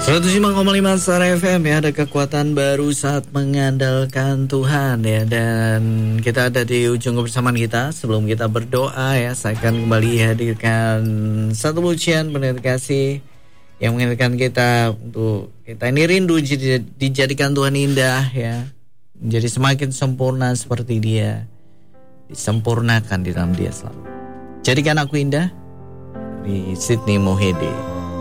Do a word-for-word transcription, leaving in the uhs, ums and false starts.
seratus lima koma lima Star F M ya, ada kekuatan baru saat mengandalkan Tuhan ya. Dan kita ada di ujung kebersamaan kita. Sebelum kita berdoa ya, saya akan kembali hadirkan satu pujian penuh kasih yang mengingatkan kita untuk kita ini rindu dijadikan Tuhan indah ya, menjadi semakin sempurna seperti Dia, disempurnakan di dalam Dia selalu. Jadikan aku indah, di Sydney Mohede.